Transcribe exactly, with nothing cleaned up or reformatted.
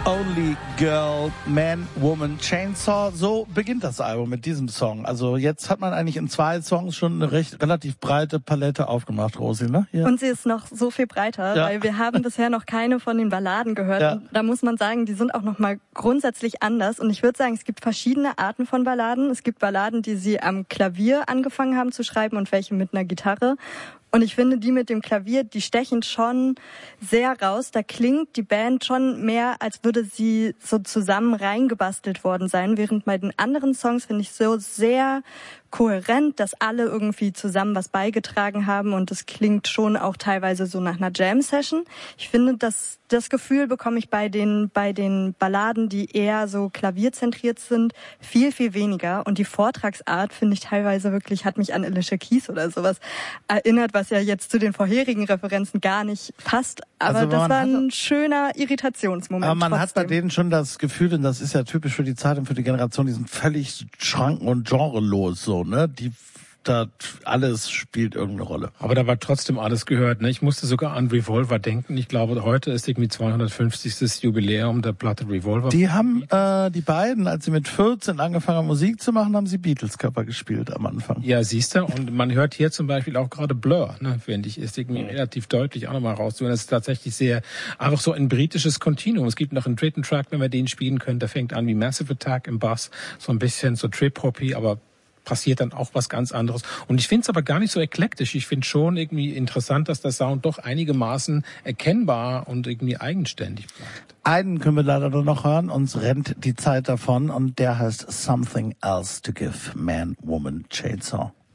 Only Girl, Man, Woman, Chainsaw. So beginnt das Album mit diesem Song. Also jetzt hat man eigentlich in zwei Songs schon eine recht relativ breite Palette aufgemacht, Rosi, ne? Hier. Und sie ist noch so viel breiter, ja. weil wir haben bisher noch keine von den Balladen gehört. Ja. Und da muss man sagen, die sind auch noch mal grundsätzlich anders. Und ich würde sagen, es gibt verschiedene Arten von Balladen. Es gibt Balladen, die sie am Klavier angefangen haben zu schreiben und welche mit einer Gitarre. Und ich finde, die mit dem Klavier, die stechen schon sehr raus. Da klingt die Band schon mehr, als würde sie so zusammen reingebastelt worden sein. Während bei den anderen Songs finde ich so sehr kohärent, dass alle irgendwie zusammen was beigetragen haben. Und das klingt schon auch teilweise so nach einer Jam-Session. Ich finde, dass das Gefühl bekomme ich bei den, bei den Balladen, die eher so klavierzentriert sind, viel, viel weniger. Und die Vortragsart finde ich teilweise wirklich, hat mich an Alicia Keys oder sowas erinnert, was ja jetzt zu den vorherigen Referenzen gar nicht passt. Aber also das war ein schöner Irritationsmoment. Aber man trotzdem. hat bei denen schon das Gefühl, und das ist ja typisch für die Zeit und für die Generation, die sind völlig schranken- und genrelos, so, ne? Die da alles spielt irgendeine Rolle. Aber da war trotzdem alles gehört. Ne? Ich musste sogar an Revolver denken. Ich glaube, heute ist irgendwie zweihundertfünfzigstes Jubiläum der Platte Revolver. Die haben, äh, die beiden, als sie mit vierzehn angefangen haben, Musik zu machen, haben sie Beatles-Cover gespielt am Anfang. Ja, siehst du. Und man hört hier zum Beispiel auch gerade Blur, ne? Finde ich, ist irgendwie relativ deutlich auch nochmal rauszuhören. Das ist tatsächlich sehr, einfach so ein britisches Kontinuum. Es gibt noch einen dritten Track, wenn wir den spielen können. Der fängt an wie Massive Attack im Bass. So ein bisschen so Trip-Hoppy, aber passiert dann auch was ganz anderes. Und ich finde es aber gar nicht so eklektisch. Ich finde schon irgendwie interessant, dass der Sound doch einigermaßen erkennbar und irgendwie eigenständig bleibt. Einen können wir leider nur noch hören, uns rennt die Zeit davon und der heißt Something Else to Give, Man, Woman, Chainsaw.